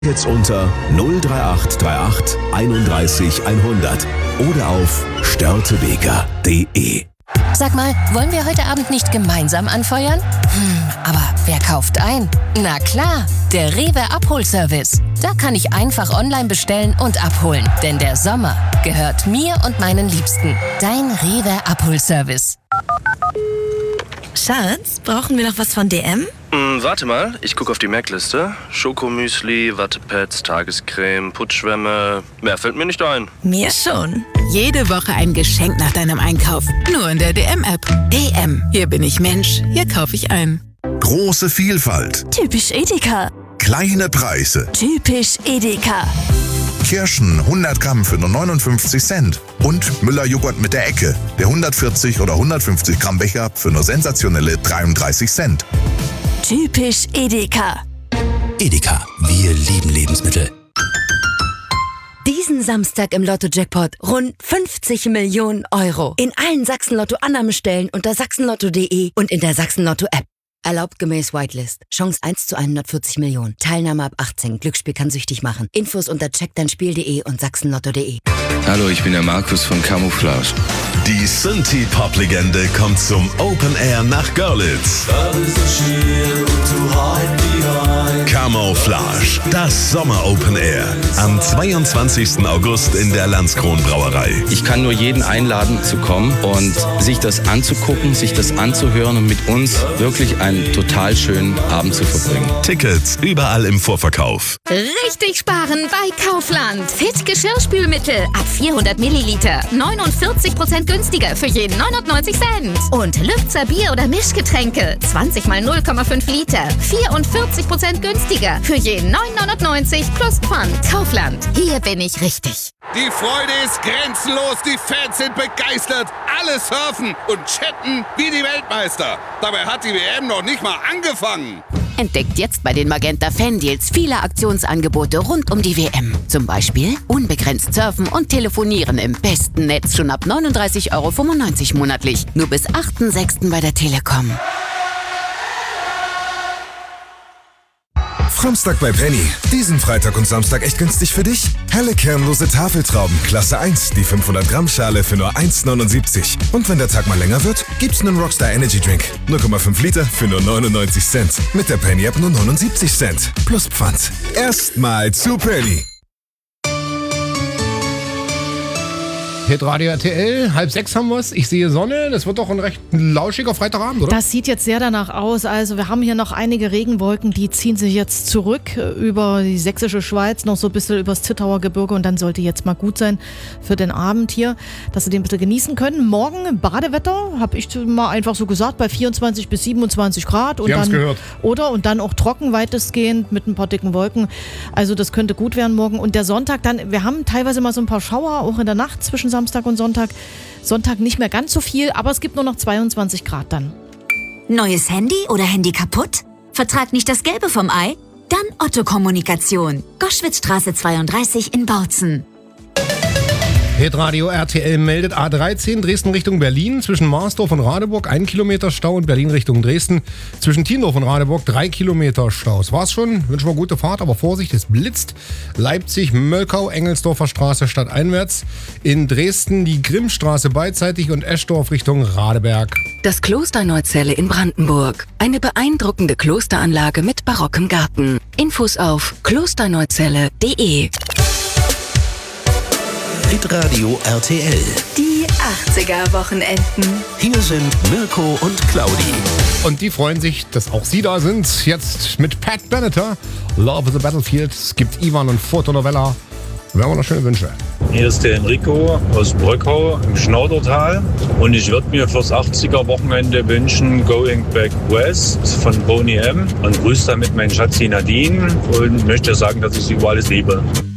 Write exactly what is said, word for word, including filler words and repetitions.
Jetzt unter null drei acht drei acht einunddreißig hundert oder auf störtebeker punkt de. Sag mal, wollen wir heute Abend nicht gemeinsam anfeuern? Hm, aber wer kauft ein? Na klar, der Rewe Abholservice. Da kann ich einfach online bestellen und abholen. Denn der Sommer gehört mir und meinen Liebsten. Dein Rewe Abholservice. Schatz, brauchen wir noch was von D M? Hm, warte mal, ich gucke auf die Merkliste. Schokomüsli, Wattepads, Tagescreme, Putzschwämme. Mehr fällt mir nicht ein. Mir schon. Jede Woche ein Geschenk nach deinem Einkauf. Nur in der D M-App. D M. Hier bin ich Mensch. Hier kaufe ich ein. Große Vielfalt. Typisch Edeka. Kleine Preise. Typisch Edeka. Kirschen hundert Gramm für nur neunundfünfzig Cent. Und Müller-Joghurt mit der Ecke. Der hundertvierzig oder hundertfünfzig Gramm Becher für nur sensationelle dreiunddreißig Cent. Typisch Edeka. Edeka, wir lieben Lebensmittel. Diesen Samstag im Lotto-Jackpot rund fünfzig Millionen Euro. In allen Sachsen-Lotto-Annahmestellen unter sachsenlotto punkt de und in der Sachsen-Lotto-App. Erlaubt gemäß Whitelist. Chance eins zu hundertvierzig Millionen. Teilnahme ab achtzehn. Glücksspiel kann süchtig machen. Infos unter check dein spiel punkt de und sachsenlotto punkt de. Hallo, ich bin der Markus von Camouflage. Die Synthie-Pop-Legende kommt zum Open Air nach Görlitz. Camouflage, das Sommer-Open Air. Am zweiundzwanzigsten August in der Landskron-Brauerei. Ich kann nur jeden einladen zu kommen und sich das anzugucken, sich das anzuhören und mit uns wirklich einen total schönen Abend zu verbringen. Tickets überall im Vorverkauf. Richtig sparen bei Kaufland. Fit Geschirrspülmittel ab vierhundert Milliliter. neunundvierzig Prozent günstiger für jeden neunundneunzig Cent. Und Lübzer Bier- oder Mischgetränke. zwanzig mal null Komma fünf Liter. vierundvierzig Prozent günstiger für jeden neun neunundneunzig plus Pfand. Kaufland. Hier bin ich richtig. Die Freude ist grenzenlos. Die Fans sind begeistert. Alle surfen und chatten wie die Weltmeister. Dabei hat die W M noch nicht mal angefangen. Entdeckt jetzt bei den Magenta Fan-Deals viele Aktionsangebote rund um die W M. Zum Beispiel unbegrenzt surfen und telefonieren im besten Netz schon ab neununddreißig Euro fünfundneunzig monatlich. Nur bis achten sechsten bei der Telekom. Samstag bei Penny. Diesen Freitag und Samstag echt günstig für dich? Helle kernlose Tafeltrauben, Klasse eins, die fünfhundert Gramm Schale für nur eins neunundsiebzig. Und wenn der Tag mal länger wird, gibt's einen Rockstar Energy Drink. null Komma fünf Liter für nur neunundneunzig Cent. Mit der Penny App nur neunundsiebzig Cent. Plus Pfand. Erstmal zu Penny. Hitradio R T L, halb sechs haben wir es. Ich sehe Sonne. Das wird doch ein recht lauschiger Freitagabend, oder? Das sieht jetzt sehr danach aus. Also wir haben hier noch einige Regenwolken, die ziehen sich jetzt zurück über die sächsische Schweiz, noch so ein bisschen übers Zittauer Gebirge und dann sollte jetzt mal gut sein für den Abend hier, dass Sie den bitte genießen können. Morgen Badewetter, habe ich mal einfach so gesagt, bei vierundzwanzig bis siebenundzwanzig Grad. Und Sie haben es dann, gehört. Oder? Und dann auch trocken weitestgehend mit ein paar dicken Wolken. Also das könnte gut werden morgen. Und der Sonntag dann, wir haben teilweise mal so ein paar Schauer, auch in der Nacht zwischen Samstag und Sonntag. Sonntag nicht mehr ganz so viel, aber es gibt nur noch zweiundzwanzig Grad dann. Neues Handy oder Handy kaputt? Vertrag nicht das Gelbe vom Ei? Dann Otto Kommunikation. Goschwitzstraße zweiunddreißig in Bautzen. Hitradio R T L meldet A dreizehn Dresden Richtung Berlin zwischen Marsdorf und Radeburg ein Kilometer Stau und Berlin Richtung Dresden zwischen Tiendorf und Radeburg drei Kilometer Stau. Das war's schon. Wünschen wir gute Fahrt, aber Vorsicht, es blitzt. Leipzig, Mölkau, Engelsdorfer Straße stadteinwärts. In Dresden die Grimmstraße beidseitig und Eschdorf Richtung Radeberg. Das Kloster Neuzelle in Brandenburg. Eine beeindruckende Klosteranlage mit barockem Garten. Infos auf klosterneuzelle punkt de. Hitradio R T L. Die achtziger-Wochenenden. Hier sind Mirko und Claudi. Und die freuen sich, dass auch sie da sind. Jetzt mit Pat Benatar. Love is a Battlefield. Es gibt Ivan und Fotonovella. Wir haben noch schöne Wünsche. Hier ist der Enrico aus Bröckau im Schnaudertal. Und ich würde mir fürs achtziger-Wochenende wünschen Going Back West von Boney M. Und grüße damit meinen Schatzi Nadine und möchte sagen, dass ich sie über alles liebe.